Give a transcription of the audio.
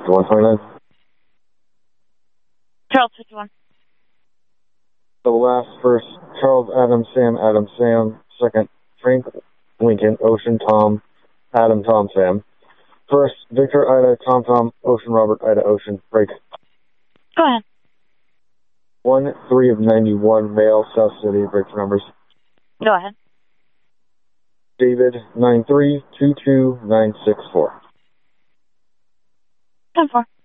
5129. Charles 51. Double last, first, Charles, Adam, Sam. Second, Frank, Lincoln, Ocean, Tom, Adam, Tom, Sam. First, Victor, Ida, Tom, Ocean, Robert, Ida, Ocean. Break. Go ahead. 1-3 of 91, male, South City. Break for numbers. Go ahead. David, 9322964. 10-4.